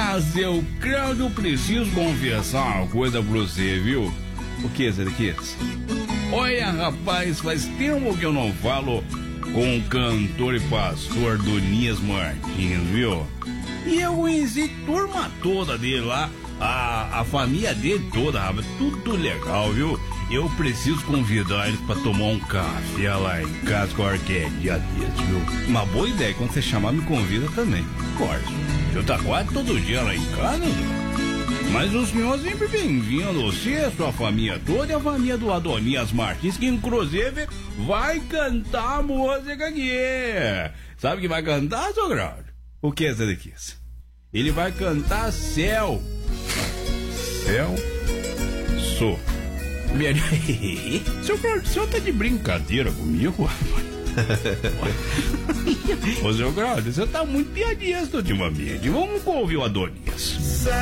seu Cláudio, preciso confessar uma coisa pra você, viu? O que, Zedequias? Olha, rapaz, faz tempo que eu não falo com o cantor e pastor Donias Martins, viu? E eu conheci a turma toda dele lá, a família dele toda, rapaz, tudo legal, viu? Eu preciso convidar eles pra tomar um café lá em casa com a orquídea desse, viu? Uma boa ideia, quando você chamar, me convida também. Corte, você tá quase todo dia lá em casa, viu? Mas o senhor sempre bem-vindo, você, sua família toda e a família do Adonias Martins, que inclusive vai cantar a música aqui. Sabe que vai cantar, seu Cláudio? O que é essa daqui? Ele vai cantar Céu. Céu. Sou. Seu Cláudio, o senhor tá de brincadeira comigo, rapaz? Ô, seu Cláudio, você tá muito piadista ultimamente. Vamos ouvir o Adonias.